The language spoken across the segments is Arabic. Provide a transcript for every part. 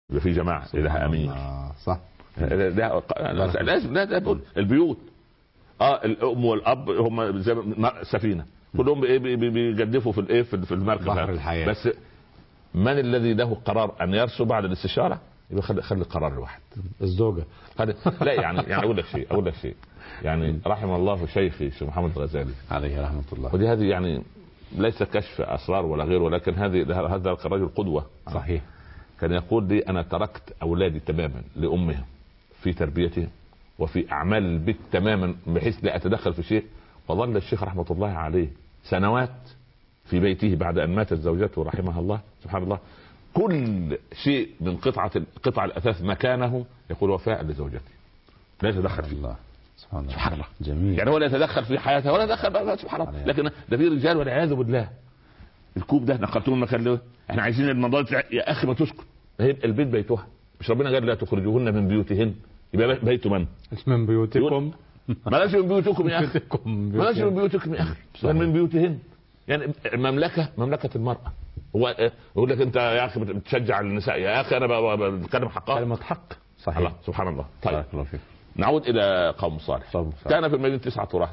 يبقى في جماعه لها امير. صح. لازم لا البيوت الام والاب هم زي سفينه كلهم بيجدفوا في الايه في المركب بحر الحياه. بس من الذي له قرار ان يرسو بعد الاستشاره؟ يبقى خلي القرار الواحد الزوجه. لا يعني اقول لك شيء يعني رحم الله شيخي الشيخ محمد الغزالي عليه رحمه الله. ودي هذه يعني ليس كشف اسرار ولا غير، ولكن هذا الرجل قدوه. صحيح. كان يقول لي انا تركت اولادي تماما لامهم في تربيتهم وفي اعمال البيت تماما بحيث لا اتدخل في شيء. وظل الشيخ رحمه الله عليه سنوات في بيته بعد ان ماتت زوجته رحمها الله سبحان الله، كل شيء من قطع الاثاث مكانه يقول وفاء لزوجتي لا يتدخل فيه. الله سبحان الله. سبحان الله. جميل. يعني هو لا يتدخل في حياتها ولا يتدخل سبحان الله. لكن ده في رجال والعياذ بالله الكوب ده نقلتوه المكان ده، احنا عايزين المضاجع يا اخي ما تسكت، البيت بيتها، مش ربنا قال لا تخرجوهن من بيوتهن؟ يبقى بيت من بيوتكم. بلاش من بيوتكم يا اخي، بلاش من بيوتكم يا اخي، من بيوتهن. يعني مملكه المراه. هو يقول لك انت يا اخي بتشجع النساء، يا اخي انا بتكلم حقها، كلمه حق. صحيح. الله سبحان الله. طيب نعود الى قوم صالح. كان في المدينه 9 رهط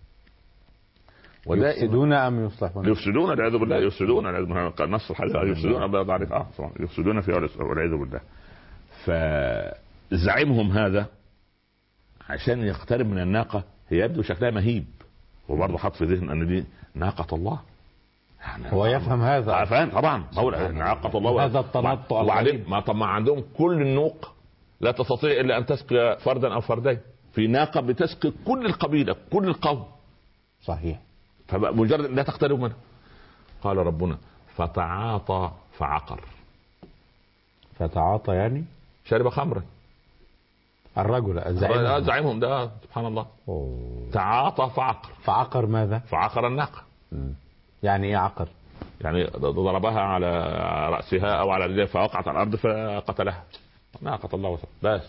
يفسدون ام يصلحون؟ يفسدون والعياذ بالله. يفسدون نص الحديث يفسدون يفسدون في والعياذ بالله. فزعيمهم هذا عشان يقترب من الناقه، هي يبدو شكلها مهيب، وبرضه حط في ذهن ان دي ناقه الله. يعني هو يفهم هذا، فاهم طبعا. ناقه الله هذا التنطع. وبعدين ما عندهم كل النوق لا تستطيع الا ان تسقي فردا او فردين، في ناقه بتسقي كل القبيله كل القوم. صحيح. فمجرد لا تقترب منه. قال ربنا فتعاطى فعقر. فتعاطى يعني شرب خمرا. الرجل زعيمهم ده سبحان الله. تعاطى فعقر. فعقر ماذا؟ فعقر الناقه. يعني ايه عقر؟ يعني ضربها على راسها او على رجلها فوقعت على الارض فقتلها. ناقه الله وسلم. بس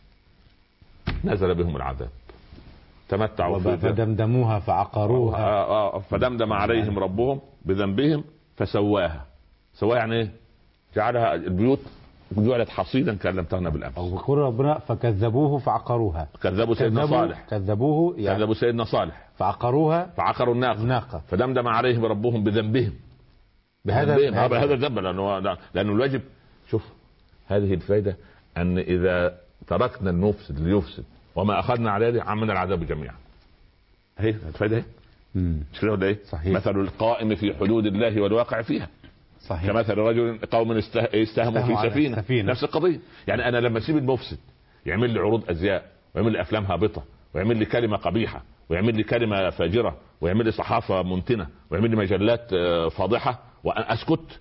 نزل بهم العذاب تمتعوا فدمدموها فعقروها. فدمدم عليهم ربهم بذنبهم فسواها. سواها يعني ايه؟ جعلها البيوت جعلت حصيدا كان لم تغن بالامس. ويقول ربنا فكذبوه فعقروها. كذبوا سيدنا صالح. كذبوه يعني كذبوا سيدنا صالح فعقروها. فعقروا الناقه. فدمدم عليهم ربهم بذنبهم. هذا الذنب لانه الواجب. شوف هذه الفائده ان اذا تركنا المفسد ليفسد وما اخذنا على يده عمنا العذاب جميعا. هي الفائده مش كده ولا ايه؟ صحيح. مثل القائم في حدود الله والواقع فيها. صحيح. كمثل رجل قوم استهموا في سفينه. نفس القضيه. يعني انا لما اسيب المفسد يعمل لي عروض ازياء ويعمل لي افلام هابطه ويعمل لي كلمه قبيحه ويعمل لي كلمه فاجره ويعمل لي صحافه منتنه ويعمل لي مجلات فاضحه واسكت،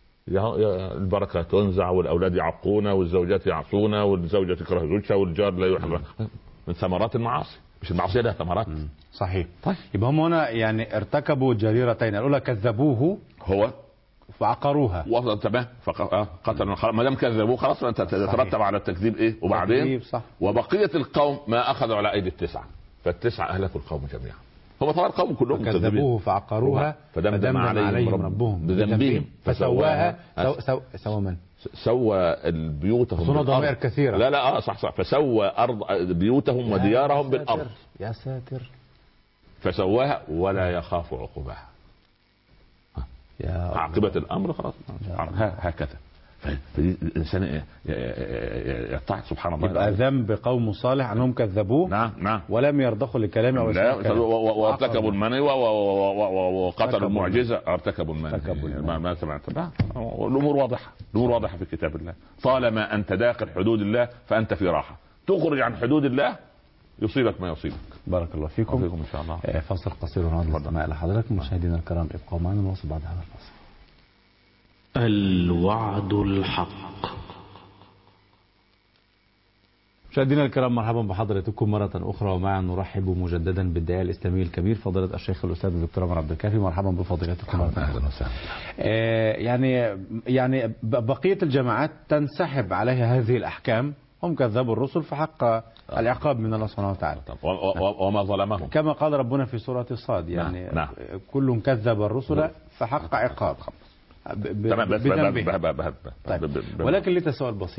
البركه تنزع والاولاد يعقون والزوجات يعصون والزوجه تكره زوجها والجار لا يحب. من ثمرات المعاصي. مش المعصيه لها ثمرات. صحيح. طيب يبقى هم هنا يعني ارتكبوا جريرتين، الاولى كذبوه هو فعقروها تمام قتلوا. ما دام كذبوه خلاص انت تترتب على التكذيب ايه وبعدين صح. وبقيه القوم ما اخذوا على ايدي التسعه فالتسعه اهلكوا القوم جميعا. هم طبعا القوم كلهم كذبوه فعقروها فدمدم عليهم ربهم بذنبهم فسواها. سوى من؟ سوى البيوتهم صنع ضمائر كثيره. لا صح فسوى ارض بيوتهم وديارهم بالارض. يا ساتر. فسواها ولا يخاف عقباها. عاقبة الأمر خلاص هكذا. فالإنسان يطاع سبحان الله. يبقى ذنب قوم صالح أنهم كذبوه. نعم. ولم يرضخوا لكلامه وارتكبوا المني وقتلوا المعجزة. ارتكبوا المني ما سمعت. الأمور واضحة في كتاب الله. طالما أنت داخل حدود الله فأنت في راحة. تخرج عن حدود الله يصيبك ما يصيبك. بارك الله فيكم. إن شاء الله. فاصل قصير ونعود للاستماع لحضراتكم. مشاهدينا الكرام ابقوا معنا نواصل بعد هذا الفاصل. الوعد الحق. مشاهدينا الكرام مرحبا بحضراتكم مرة أخرى، ومعا نرحب مجددا بالداعية الإسلامي الكبير فضيلة الشيخ الأستاذ الدكتور عمر عبد الكافي. مرحبا بفضيلتكم. أهلا وسهلا. يعني بقية الجماعات تنسحب عليها هذه الأحكام. هم كذبوا الرسل فحق العقاب من الله سبحانه وتعالى. وما ظلمهم كما قال ربنا في سورة الصاد يعني كل كذب الرسل فحق عقاب. تمام. ولكن لي سؤال بسيط.